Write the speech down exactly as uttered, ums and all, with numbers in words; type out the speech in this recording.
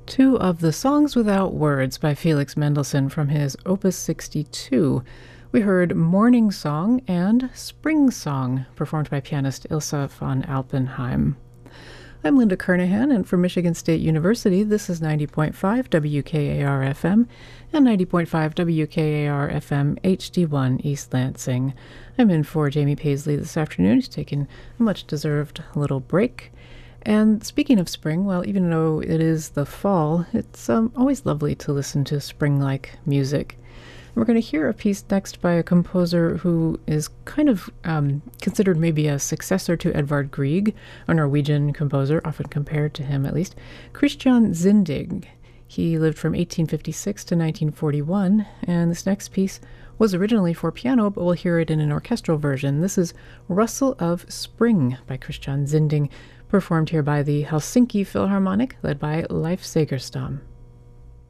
Two of the Songs Without Words by Felix Mendelssohn from his Opus sixty-two. We heard Morning Song and Spring Song, performed by pianist Ilse von Alpenheim. I'm Linda Kernahan, and from Michigan State University, this is ninety point five W K A R F M and ninety point five W K A R F M H D one East Lansing. I'm in for Jamie Paisley this afternoon. He's taking a much-deserved little break. And speaking of spring, well, even though it is the fall, it's um, always lovely to listen to spring-like music. And we're going to hear a piece next by a composer who is kind of um, considered maybe a successor to Edvard Grieg, a Norwegian composer, often compared to him at least, Christian Zindig. He lived from eighteen fifty-six to nineteen forty-one, and this next piece was originally for piano, but we'll hear it in an orchestral version. This is Rustle of Spring by Christian Zindig, performed here by the Helsinki Philharmonic, led by Leif Segerstam.